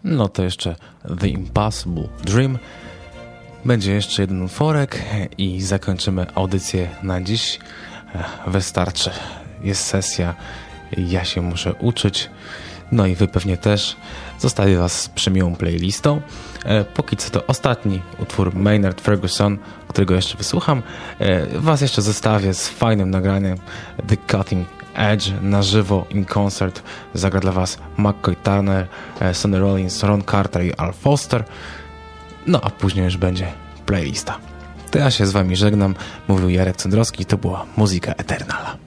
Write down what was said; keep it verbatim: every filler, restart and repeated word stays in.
No to jeszcze The Impossible Dream. Będzie jeszcze jeden utworek i zakończymy audycję na dziś. Wystarczy. Jest sesja. Ja się muszę uczyć. No i wy pewnie też. Zostawię was z przemiłą playlistą. Póki co to ostatni utwór Maynard Ferguson, którego jeszcze wysłucham. Was jeszcze zostawię z fajnym nagraniem The Cutting Edge na żywo in concert. Zagra dla was McCoy Turner, Sonny Rollins, Ron Carter i Al Foster. No a później już będzie playlista. To ja się z wami żegnam. Mówił Jarek Cędrowski. To była Muzyka Eternala.